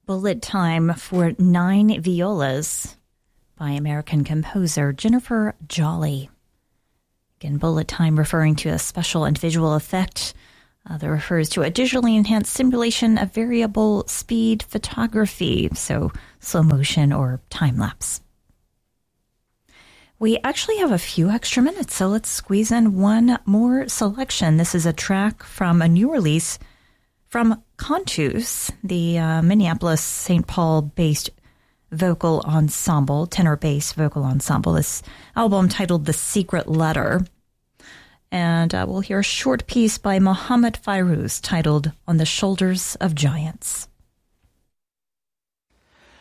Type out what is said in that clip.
Bullet Time for 9 Violas by American composer Jennifer Jolly. Again, bullet time referring to a special and visual effect that refers to a digitally enhanced simulation of variable speed photography, so slow motion or time lapse. We actually have a few extra minutes, so let's squeeze in one more selection. This is a track from a new release from Cantus, the Minneapolis-St. Paul-based vocal ensemble, tenor-bass vocal ensemble. This album titled The Secret Letter. And we'll hear a short piece by Mohammed Fairouz titled On the Shoulders of Giants.